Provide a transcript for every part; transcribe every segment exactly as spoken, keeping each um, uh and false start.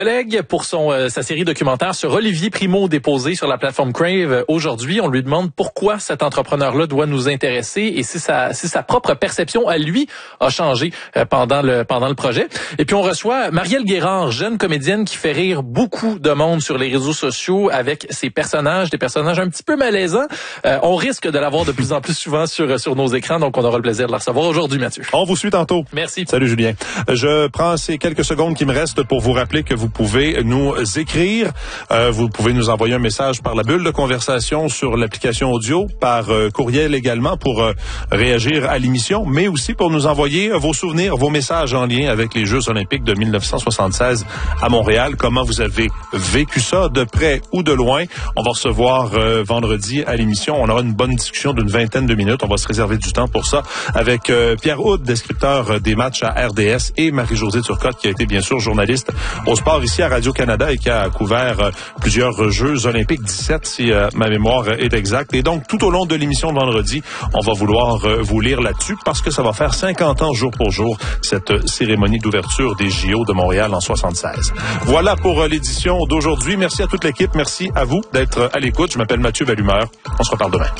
Collègue pour son euh, sa série documentaire sur Olivier Primo déposé sur la plateforme Crave. Aujourd'hui, on lui demande pourquoi cet entrepreneur-là doit nous intéresser et si sa si sa propre perception à lui a changé euh, pendant le pendant le projet. Et puis on reçoit Marielle Guérard, jeune comédienne qui fait rire beaucoup de monde sur les réseaux sociaux avec ses personnages, des personnages un petit peu malaisants. Euh, on risque de l'avoir de plus en plus souvent sur sur nos écrans, donc on aura le plaisir de la recevoir aujourd'hui, Mathieu. On vous suit tantôt. Merci. Salut Julien. Je prends ces quelques secondes qui me restent pour vous rappeler que vous pouvez nous écrire. Euh, vous pouvez nous envoyer un message par la bulle de conversation sur l'application audio, par euh, courriel également pour euh, réagir à l'émission, mais aussi pour nous envoyer euh, vos souvenirs, vos messages en lien avec les Jeux olympiques de dix-neuf cent soixante-seize à Montréal. Comment vous avez vécu ça, de près ou de loin? On va recevoir euh, vendredi à l'émission. On aura une bonne discussion d'une vingtaine de minutes. On va se réserver du temps pour ça avec euh, Pierre Houd, descripteur des matchs à R D S, et Marie-Josée Turcotte, qui a été bien sûr journaliste au sport ici à Radio-Canada et qui a couvert euh, plusieurs Jeux olympiques, dix-sept si euh, ma mémoire est exacte. Et donc, tout au long de l'émission de vendredi, on va vouloir euh, vous lire là-dessus parce que ça va faire cinquante ans jour pour jour, cette cérémonie d'ouverture des J O de Montréal en soixante-seize. Voilà pour euh, l'édition d'aujourd'hui. Merci à toute l'équipe. Merci à vous d'être à l'écoute. Je m'appelle Mathieu Vallumeur. On se reparle demain.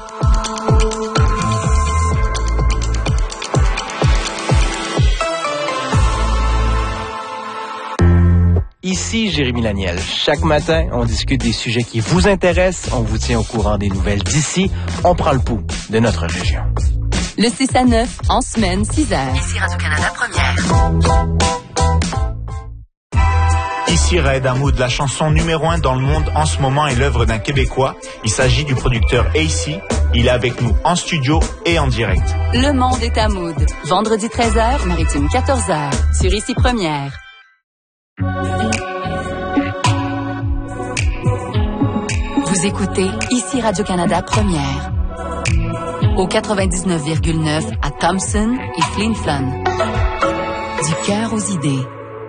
Ici Jérémy Laniel. Chaque matin, on discute des sujets qui vous intéressent. On vous tient au courant des nouvelles d'ici. On prend le pouls de notre région. Le six à neuf, en semaine, six heures. Ici Radio-Canada Première. Ici Raed Hamoud, la chanson numéro un dans le monde en ce moment est l'œuvre d'un Québécois. Il s'agit du producteur A C. Il est avec nous en studio et en direct. Le monde est à Mood. Vendredi treize heures, Maritime quatorze heures. Sur Ici Première. Vous écoutez Ici Radio-Canada Première. Au quatre-vingt-dix-neuf virgule neuf à Thompson et Flin Flon. Du cœur aux idées.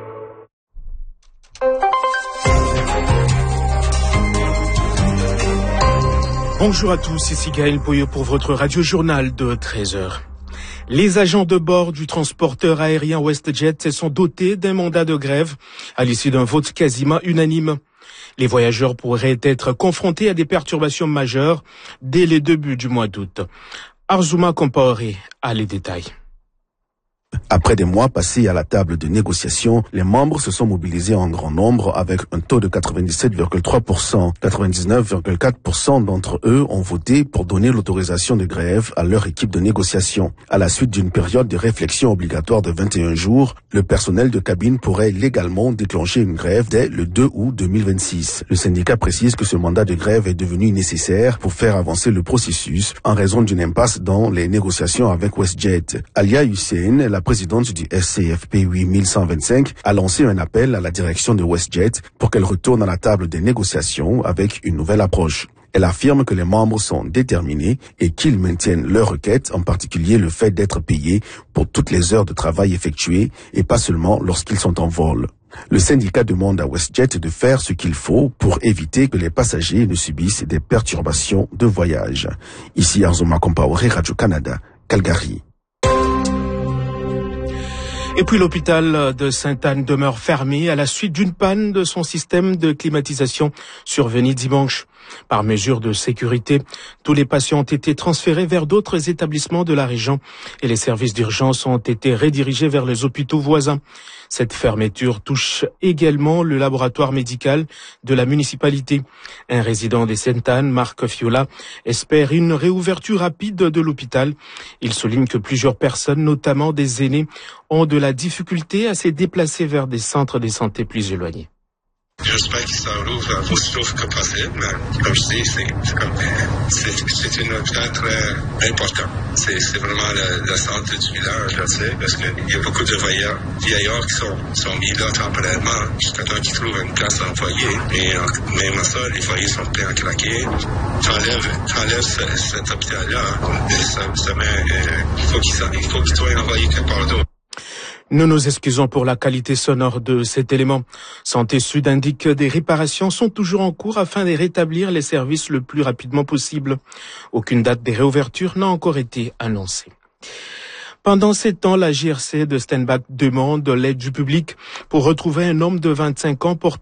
Bonjour à tous, ici Gaël Poyeux pour votre radio-journal de treize heures. Les agents de bord du transporteur aérien WestJet se sont dotés d'un mandat de grève à l'issue d'un vote quasiment unanime. Les voyageurs pourraient être confrontés à des perturbations majeures dès le début du mois d'août. Arzouma Compaoré a les détails. Après des mois passés à la table de négociation, les membres se sont mobilisés en grand nombre avec un taux de quatre-vingt-dix-sept virgule trois pour cent. quatre-vingt-dix-neuf virgule quatre pour cent d'entre eux ont voté pour donner l'autorisation de grève à leur équipe de négociation. À la suite d'une période de réflexion obligatoire de vingt et un jours, le personnel de cabine pourrait légalement déclencher une grève dès le deux août deux mille vingt-six. Le syndicat précise que ce mandat de grève est devenu nécessaire pour faire avancer le processus en raison d'une impasse dans les négociations avec WestJet. Alia Hussein, la présidente du S C F P huit mille cent vingt-cinq, a lancé un appel à la direction de WestJet pour qu'elle retourne à la table des négociations avec une nouvelle approche. Elle affirme que les membres sont déterminés et qu'ils maintiennent leurs requêtes, en particulier le fait d'être payés pour toutes les heures de travail effectuées et pas seulement lorsqu'ils sont en vol. Le syndicat demande à WestJet de faire ce qu'il faut pour éviter que les passagers ne subissent des perturbations de voyage. Ici Arzouma Compaoré, Radio-Canada, Calgary. Et puis l'hôpital de Sainte-Anne demeure fermé à la suite d'une panne de son système de climatisation survenue dimanche. Par mesure de sécurité, tous les patients ont été transférés vers d'autres établissements de la région et les services d'urgence ont été redirigés vers les hôpitaux voisins. Cette fermeture touche également le laboratoire médical de la municipalité. Un résident de Sainte-Anne, Marc Fiola, espère une réouverture rapide de l'hôpital. Il souligne que plusieurs personnes, notamment des aînés, ont de la difficulté à se déplacer vers des centres de santé plus éloignés. J'espère qu'il s'en rouvre aussi tôt que possible, mais comme je dis, c'est, c'est, comme, c'est, c'est un hôpital très important. C'est, c'est vraiment la, la santé du village, je sais, parce qu'il y a beaucoup de voyageurs, vieillards qui sont, sont mis là temporairement, jusqu'à temps qu'ils trouvent une place en foyer. Et même à ça, les foyers sont pleins à craquer. T'enlèves, t'enlèves ce, cet hôpital-là, ça, ça met, euh, il faut qu'il, il faut qu'il soit envoyé quelque part d'autre. Nous nous excusons pour la qualité sonore de cet élément. Santé Sud indique que des réparations sont toujours en cours afin de rétablir les services le plus rapidement possible. Aucune date de réouverture n'a encore été annoncée. Pendant ces temps, la J R C de Steinbach demande l'aide du public pour retrouver un homme de vingt-cinq ans porté